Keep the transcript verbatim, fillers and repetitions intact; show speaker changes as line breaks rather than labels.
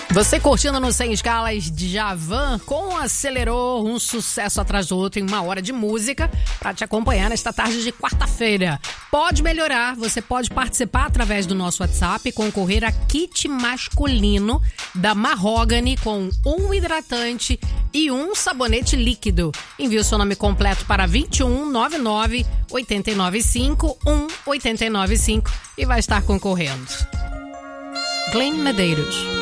Você curtindo no Sem Escalas de Djavan com Acelerou, um sucesso atrás do outro em uma hora de música para te acompanhar nesta tarde de quarta-feira. Pode melhorar, você pode participar através do nosso WhatsApp e concorrer a kit masculino da Mahogany com um hidratante e um sabonete líquido. Envie o seu nome completo para vinte e um noventa e nove, oitenta e nove cinco, um oitenta e nove cinco e vai estar concorrendo. Glenn Medeiros.